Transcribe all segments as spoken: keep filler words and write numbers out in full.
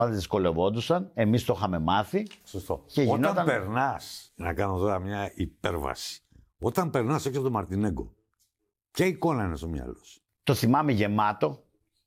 δυσκολευόντουσαν, εμείς το είχαμε μάθει. Σωστό. Και Όταν γινόταν... περνάς, να κάνω τώρα μια υπέρβαση, όταν περνάς έξω από τον Μαρτινέγκο, ποια εικόνα είναι στο μυαλό σου? Το θυμάμαι γεμάτο.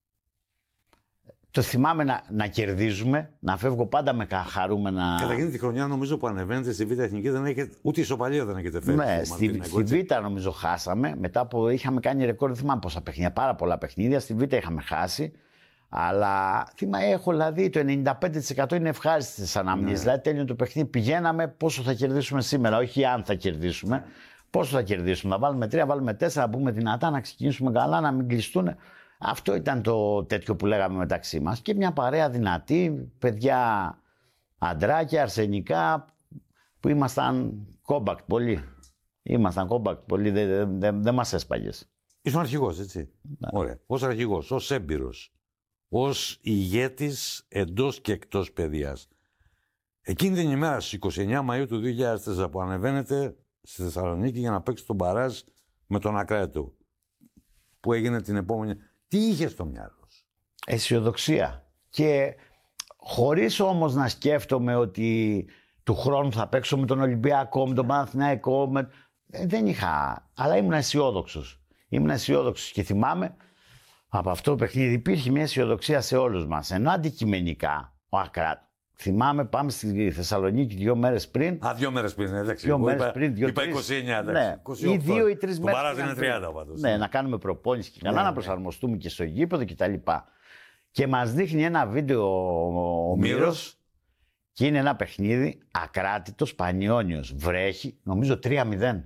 Το θυμάμαι να, να κερδίζουμε, να φεύγω πάντα με χαρούμενα. Καταρχήν τη χρονιά νομίζω που ανεβαίνετε στη Β' Εθνική δεν έχετε, ούτε ισοπαλία δεν έχετε φέρει. Ναι, στη, στη Β' νομίζω χάσαμε. Μετά που είχαμε κάνει ρεκόρ, δεν θυμάμαι πόσα παιχνίδια, πάρα πολλά παιχνίδια. Στη Β' είχαμε χάσει. Αλλά θυμάμαι, έχω δηλαδή το ενενήντα πέντε τοις εκατό είναι ευχάριστες αναμνήσεις. Ναι. Δηλαδή τέλειο το παιχνίδι, πηγαίναμε πόσο θα κερδίσουμε σήμερα, όχι αν θα κερδίσουμε. Πόσο θα κερδίσουμε, να βάλουμε τρία, να βάλουμε τέσσερα, να μπούμε δυνατά, να ξεκινήσουμε καλά, να μην κλειστούν. Αυτό ήταν το τέτοιο που λέγαμε μεταξύ μας. Και μια παρέα δυνατή, παιδιά αντράκια, αρσενικά, που ήμασταν compact πολύ. Ήμασταν compact πολύ, δεν δε, δε, δε μας έσπαγες. Ήσουν αρχηγός, έτσι. Ναι. Ωραία. Ως αρχηγός, ως έμπειρος, ως ηγέτης εντός και εκτός παιδείας. Εκείνη την ημέρα στις είκοσι εννέα Μαΐου του δύο χιλιάδες τέσσερα που ανεβαίνετε στη Θεσσαλονίκη για να παίξει τον μπαράζ με τον Ακράτο, που έγινε την επόμενη. Τι είχε στο μυαλό σου? Αισιοδοξία. Και χωρίς όμως να σκέφτομαι ότι του χρόνου θα παίξω με τον Ολυμπιακό, με τον Παναθηναϊκό. Με... Δεν είχα. Αλλά ήμουν αισιόδοξος. Ήμουν αισιόδοξος και θυμάμαι από αυτό το παιχνίδι υπήρχε μια αισιοδοξία σε όλους μας. Ενώ αντικειμενικά ο Ακράτο. Θυμάμαι, πάμε στη Θεσσαλονίκη δύο μέρες πριν. Α, δύο μέρες πριν, εντάξει. Δύο μέρες είπα, πριν, δύο, είπα τρεις, είκοσι εννέα, εντάξει. Ναι, είκοσι οκτώ. ή δύο ή τρεις μέρες. Το παράδειγμα είναι τριάντα πάντως. Ναι, ναι, να κάνουμε προπόνηση και καλά, ναι, να προσαρμοστούμε ναι. και στο γήπεδο κτλ. Και μας δείχνει ένα βίντεο ο, ο Μύρος και είναι ένα παιχνίδι Ακράτητος Πανιώνιος. Βρέχει, νομίζω τρία μηδέν.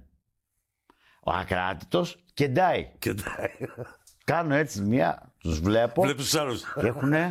Ο Ακράτητος κεντάει. Κεντάει. Κάνω έτσι μία, τους βλέπω. Βλέπεις τους άλλους. Και έχουνε...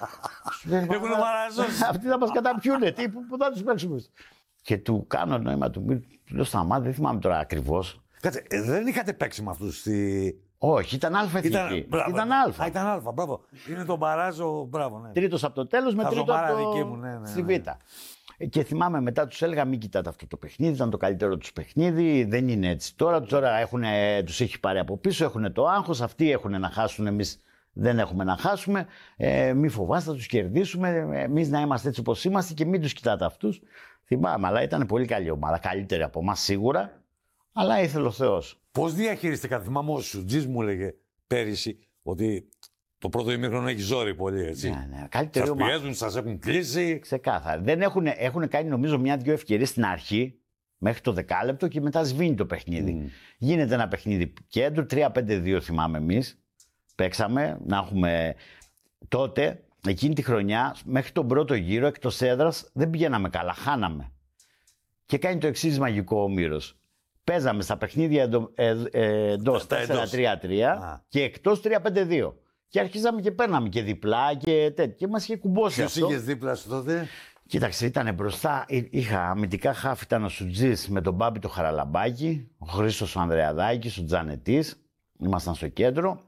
Έχουνε μαραζώσει. Αυτοί θα μας καταπιούνε. Τι, που, που θα τους παίξουμε. Και του κάνω νόημα του Μύρου. Του λέω σταμάτη, δεν θυμάμαι τώρα ακριβώς. Κάτσε, ε, δεν είχατε παίξει με αυτούς στη... Όχι, ήταν αλφα εθνική. Ήταν, μπράβο, ήταν αλφα. Α, ήταν αλφα, μπράβο. Είναι τον παράζο, μπράβο, ναι. Τρίτος από το τέλος με τα τρίτο από το... δική μου, ναι, ναι, στη Β. Ναι. Και θυμάμαι μετά τους έλεγα μην κοιτάτε αυτό το παιχνίδι, ήταν το καλύτερο τους παιχνίδι, δεν είναι έτσι τώρα. Τώρα έχουν, τους έχει πάρει από πίσω, έχουν το άγχος, αυτοί έχουν να χάσουν, εμείς δεν έχουμε να χάσουμε. Ε, μη φοβάστε, θα τους κερδίσουμε, εμείς να είμαστε έτσι όπως είμαστε και μην τους κοιτάτε αυτούς. Θυμάμαι, αλλά ήταν πολύ καλή ομάδα, καλύτερη από εμάς σίγουρα, αλλά ήθελε ο Θεός. Πώς διαχειριστήκατε, θυμάμαι ο Σουτζής μου έλεγε πέρυσι ότι το πρώτο ημίχρονο έχει ζόρι πολύ, έτσι. Ναι, ναι, καλύτερη σας ομάδα. πιέζουν, σας έχουν κλείσει. Ξεκάθαρα. Δεν έχουν, έχουν κάνει νομίζω μια-δυο ευκαιρίες στην αρχή, μέχρι το δεκάλεπτο και μετά σβήνει το παιχνίδι. Mm. Γίνεται ένα παιχνίδι κέντρου, τρία πέντε δύο θυμάμαι εμείς. Παίξαμε, να έχουμε τότε, εκείνη τη χρονιά, μέχρι τον πρώτο γύρο, εκτός έδρας, δεν πηγαίναμε καλά, χάναμε. Και κάνει το εξής μαγικό ο Μύρος. Παίζαμε στα παιχνίδια εντός ε, ε, τέσσερα τρία τρία και εκτός τρία πέντε δύο. Και αρχίζαμε και παίρναμε και διπλά και τέτοια. Και μας είχε κουμπώσει. Ποιος αυτό. είχες δίπλα σου τότε? Κοίταξε, ήταν μπροστά. Είχα αμυντικά χάφ, ήταν ο Σουτζής με τον Μπάμπη το Χαραλαμπάκι, ο Χρήστος ο Ανδρεαδάκης, ο Τζανετής. Ήμασταν στο κέντρο.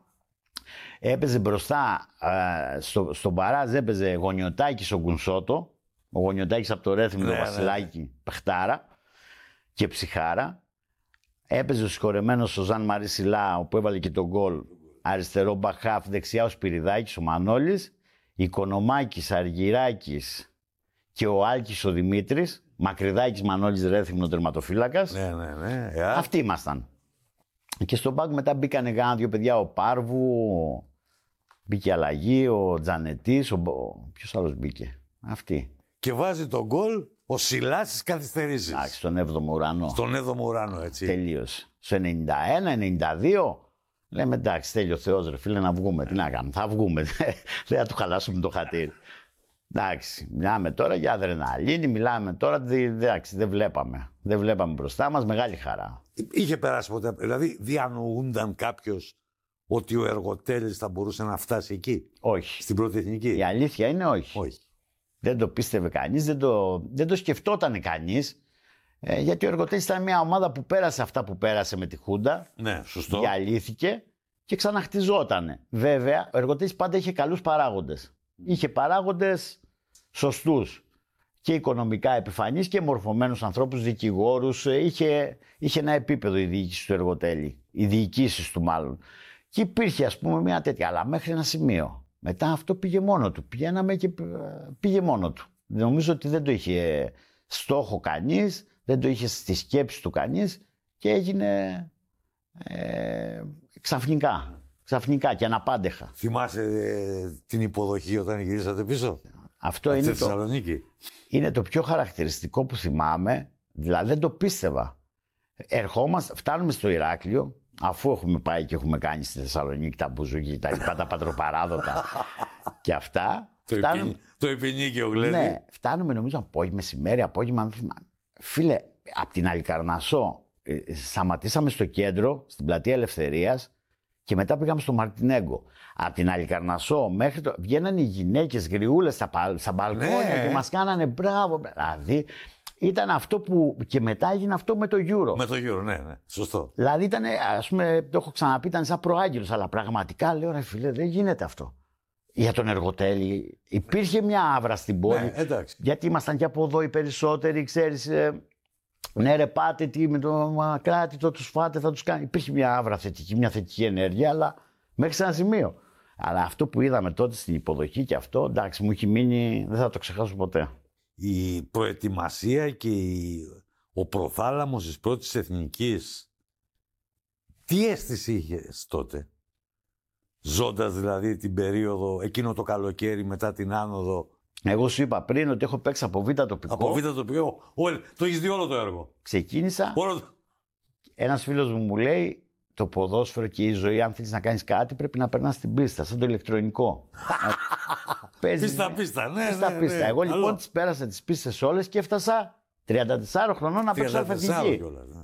Έπαιζε μπροστά ε, στο, στον Παράζ, έπαιζε Γονιωτάκης ο Γκουνσότο. Ο Γονιωτάκης από το Ρέθιμο, ναι, το Βασιλάκι, ναι. Πεχτάρα και ψυχάρα. Έπαιζε ο συγχωρεμένος ο Ζαν Μαρί Σιλά, που έβαλε και τον γκολ. Αριστερό μπαχάφ, δεξιά ο Σπυριδάκης, ο Μανώλης, Οικονομάκης, Αργυράκης και ο Άλκης ο Δημήτρης, Μακριδάκης, Μανώλης, Ρέθυμνο, τερματοφύλακας. Ναι, ναι, ναι. Yeah. Αυτοί ήμασταν. Και στον πάγκο μετά μπήκανε κάνα δύο παιδιά, ο Πάρβου, μπήκε αλλαγή, ο Τζανετής, ο... ποιος άλλος μπήκε. Αυτοί. Και βάζει τον γκολ ο Σιλάς στις καθυστερήσεις. Εντάξει, στον έβδομο ουρανό. Στον έβδομο ουρανό, έτσι. Τελείωσε. Στο ενενήντα ένα ενενήντα δύο. Λέμε εντάξει, τέλειο Θεός ρε φίλε να βγούμε. Τι να κάνουμε, θα βγούμε. Δεν θα του χαλάσουμε το χατήρι. Εντάξει, μιλάμε τώρα για αδρεναλίνη, μιλάμε τώρα, εντάξει, δεν βλέπαμε. Δεν βλέπαμε μπροστά μας, μεγάλη χαρά. Είχε περάσει ποτέ, δηλαδή διανοούνταν κάποιος ότι ο Εργοτέλης θα μπορούσε να φτάσει εκεί? Όχι. Στην πρώτη εθνική? Η αλήθεια είναι όχι. Όχι. Δεν το πίστευε κανείς, δεν το, δεν το σκεφτόταν κανείς. Ε, γιατί ο Εργοτέλης ήταν μια ομάδα που πέρασε αυτά που πέρασε με τη Χούντα. Ναι, σωστό. Διαλύθηκε και ξαναχτιζότανε. Βέβαια, ο Εργοτέλης πάντα είχε καλούς παράγοντες. Είχε παράγοντες σωστούς. Και οικονομικά επιφανείς και μορφωμένους ανθρώπους, δικηγόρους. Είχε, είχε ένα επίπεδο η διοίκηση του Εργοτέλη. Οι διοικήσεις του μάλλον. Και υπήρχε ας πούμε μια τέτοια, αλλά μέχρι ένα σημείο. Μετά αυτό πήγε μόνο του. Πηγαίναμε και πήγε μόνο του. Νομίζω ότι δεν το είχε στόχο κανείς, δεν το είχε στη σκέψη του κανείς και έγινε ε, ξαφνικά. Ξαφνικά και αναπάντεχα. Θυμάσαι ε, την υποδοχή όταν γυρίσατε πίσω? Αυτό είναι το, είναι το πιο χαρακτηριστικό που θυμάμαι. Δηλαδή δεν το πίστευα. Ερχόμαστε, φτάνουμε στο Ηράκλειο, αφού έχουμε πάει και έχουμε κάνει στη Θεσσαλονίκη τα μπουζούκια, τα λοιπά, τα πατροπαράδοτα και αυτά. Το, φτάνουμε, το επινίκιο γλέντι. Ναι, φτάνουμε νομίζω απόγευμα, μεσημέρι, απόγευμα. Φίλε, από την Αλικαρνασσό ε, σταματήσαμε στο κέντρο, στην πλατεία Ελευθερίας και μετά πήγαμε στο Μαρτινέγκο. Από την Αλικαρνασσό μέχρι το... βγαίνανε οι γυναίκες γριούλες στα, στα μπαλκόνια ναι. και μας κάνανε μπράβο. Δηλαδή ήταν αυτό που και μετά έγινε αυτό με το Euro. Με το Euro, ναι, ναι. Σωστό. Δηλαδή ήταν, ας πούμε, το έχω ξαναπεί, ήταν σαν προάγγελος, αλλά πραγματικά λέω ρε φίλε, δεν γίνεται αυτό. Για τον Εργοτέλη υπήρχε μια άβρα στην πόλη. Ναι, εντάξει. Γιατί ήμασταν και από εδώ οι περισσότεροι, ξέρεις. Ε, ναι, ρε, πάτε τι με το Μακράτη, το τους φάτε, θα τους κάνει. Υπήρχε μια άβρα θετική, μια θετική ενέργεια, αλλά μέχρι σε ένα σημείο. Αλλά αυτό που είδαμε τότε στην υποδοχή και αυτό, εντάξει, μου έχει μείνει, δεν θα το ξεχάσω ποτέ. Η προετοιμασία και η... ο προθάλαμος της πρώτης εθνικής, τι αίσθηση είχες τότε? Ζώντας δηλαδή την περίοδο, εκείνο το καλοκαίρι μετά την άνοδο. Εγώ σου είπα πριν ότι έχω παίξει από β' τοπικό. Από β' τοπικό. Όλ, το έχεις δει όλο το έργο. Ξεκίνησα. Όλο... Ένας φίλος μου μου λέει, το ποδόσφαιρο και η ζωή, αν θέλεις να κάνεις κάτι, πρέπει να περνάς στην πίστα, σαν το ηλεκτρονικό. Πίστα, πίστα, ναι, πίστα, ναι, πίστα. ναι. Εγώ λοιπόν Άλλο. τις πέρασα τις πίστες όλες και έφτασα τριάντα τεσσάρων χρονών να παίξω αλφαβητική.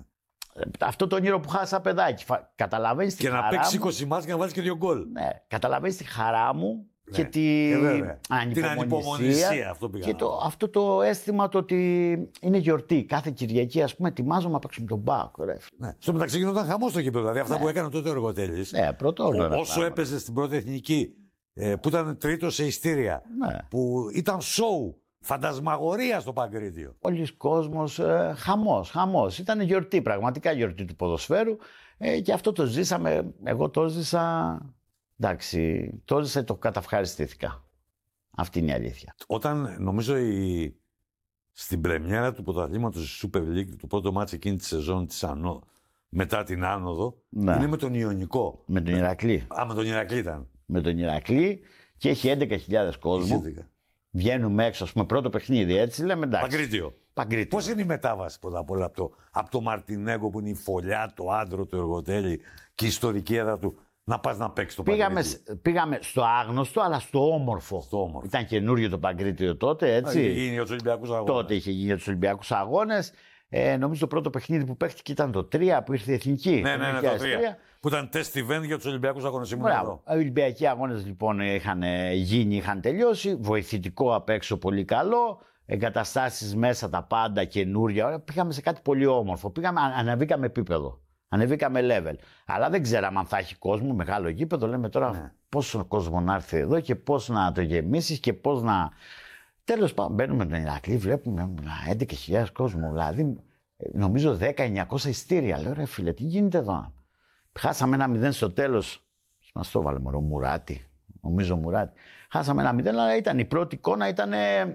Αυτό το όνειρο που είχα σαν παιδάκι. Καταλαβαίνεις τη χαρά μου. Και να παίξεις είκοσι μάτς και να βάλεις και δύο γκολ. Ναι, καταλαβαίνεις τη χαρά μου ναι. και τη... ε, την ανυπομονησία. Αυτό και το, αυτό το αίσθημα το ότι είναι γιορτή. Κάθε Κυριακή, ας πούμε, ετοιμάζομαι να παίξουμε τον Μπάκο. Ναι. Στο μεταξύ γινόταν χαμός στο γήπεδο. Δηλαδή αυτά ναι. που έκανε τότε ο Εργοτέλης. Ναι, πρώτο Όσο πράγμα. Έπαιζε στην πρώτη εθνική, ε, που ήταν τρίτο σε ειστήρια, ναι. που ήταν σοου. Φαντασμαγορία στο Παγκρίτιο. Πολλοί κόσμος, ε, χαμός, χαμός. Ήταν γιορτή, πραγματικά γιορτή του ποδοσφαίρου ε, και αυτό το ζήσαμε, εγώ το ζήσα, εντάξει, το ζήσα και το καταυχαριστήθηκα. Αυτή είναι η αλήθεια. Όταν νομίζω η, στην πρεμιέρα του πρωταθλήματος της Super League, το πρώτο μάτς εκείνη τη σεζόν της Ανώ, μετά την άνοδο, ναι. είναι με τον Ιωνικό. Με τον Ηρακλή. Α, με τον Ηρακλή ήταν. Με τον Ηρακλή και έχει έντεκα χιλιάδες κόσμο. Βγαίνουμε έξω, ας πούμε, πρώτο παιχνίδι, έτσι λέμε εντάξει. Παγκρίτιο. Παγκρίτιο. Πώς είναι η μετάβαση πρώτα απ' όλα από το, από το Μαρτινέγκο που είναι η φωλιά, το άντρο, το Εργοτέλη και η ιστορική έδρα του, να πας να παίξεις το πήγαμε, Παγκρίτιο. Πήγαμε στο άγνωστο, αλλά στο όμορφο. Στο όμορφο. Ήταν καινούριο το Παγκρίτιο τότε, έτσι. Είχε γίνει για τους Ολυμπιακούς Αγώνες. Τότε είχε γίνει για τους Ολυμπιακούς Αγώνες. Ε, νομίζω το πρώτο παιχνίδι που παίχτηκε ήταν το τρία που ήρθε η Εθνική. Ναι, ναι, ναι, το τρία. Που ήταν test event για τους Ολυμπιακούς Αγώνες. Οι Ολυμπιακοί Αγώνες λοιπόν είχαν γίνει, είχαν τελειώσει. Βοηθητικό απ' έξω πολύ καλό. Εγκαταστάσεις μέσα τα πάντα καινούρια. Πήγαμε σε κάτι πολύ όμορφο. Πήγαμε, ανεβήκαμε επίπεδο. Ανεβήκαμε level. Αλλά δεν ξέραμε αν θα έχει κόσμο, μεγάλο γήπεδο. Λέμε τώρα ναι. πόσο κόσμο να έρθει εδώ και πώς να το γεμίσεις και πώς να. Τέλος πάντων, μπαίνουμε τον Ηρακλή, βλέπουμε έντεκα χιλιάδες κόσμο. Δηλαδή, νομίζω δέκα εννιακόσια ειστήρια. Λέω ρε φίλε, τι γίνεται εδώ. Χάσαμε ένα μηδέν στο τέλος. Μας το βάλε μωρό Μουράτη. Νομίζω Μουράτη. Χάσαμε ένα μηδέν, αλλά ήταν η πρώτη εικόνα, ήταν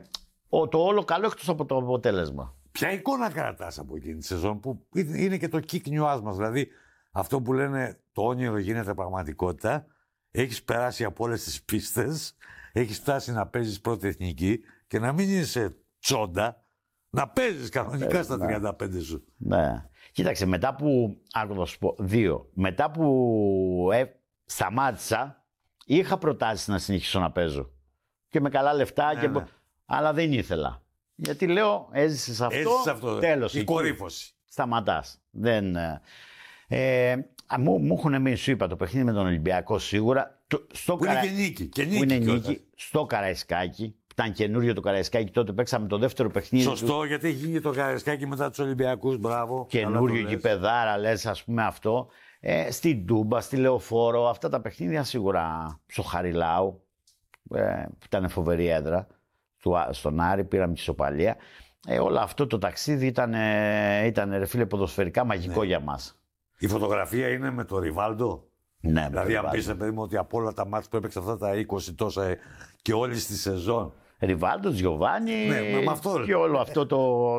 το όλο καλό εκτός από το αποτέλεσμα. Ποια εικόνα κρατάς από εκείνη τη σεζόν που είναι και το kick news μας. Δηλαδή, αυτό που λένε το όνειρο γίνεται πραγματικότητα. Έχεις περάσει από όλες τις πίστες. Έχεις φτάσει να παίζεις πρώτη εθνική και να μην είσαι τσόντα, να παίζεις κανονικά ε, στα ναι. τριάντα πέντε σου. Ναι. Κοίταξε, μετά που. Άκου να σου πω. Δύο. Μετά που ε, σταμάτησα, είχα προτάσεις να συνεχίσω να παίζω. Και με καλά λεφτά, ναι, και... Ναι. αλλά δεν ήθελα. Γιατί λέω, έζησες αυτό. Έζησες αυτό. Τέλος. Η κορύφωση. Σταματάς. Δεν. Ε, μου, μου έχουν μείνει, σου είπα, το παιχνίδι με τον Ολυμπιακό σίγουρα. Το, στο που καρα... είναι και νίκη. Και νίκη, που είναι νίκη στο Καραϊσκάκι. Ήταν καινούριο το Καραϊσκάκι, τότε παίξαμε το δεύτερο παιχνίδι. Σωστό, του... γιατί έχει γίνει το Καραϊσκάκι μετά τους Ολυμπιακούς. Μπράβο. Καινούριο γηπεδάρα, λες, ας πούμε αυτό. Ε, στην Τούμπα, στη Λεωφόρο, αυτά τα παιχνίδια σίγουρα. Στο Χαριλάου, ε, που ήταν φοβερή έδρα. Στον Άρη, πήραμε και ισοπαλία. Ε, όλο αυτό το ταξίδι ήταν, ε, ήταν ρε φίλε, ποδοσφαιρικά μαγικό, ναι, για μας. Η φωτογραφία είναι με το Ριβάλντο. Ναι, δηλαδή, αν πεις, παιδί μου, ότι από όλα τα μάτς που έπαιξε αυτά τα είκοσι τόσα ε, και όλη τη σεζόν. Ριβάλντο, Γιωβάνι Ναι, με αυτό, και όλο αυτό το,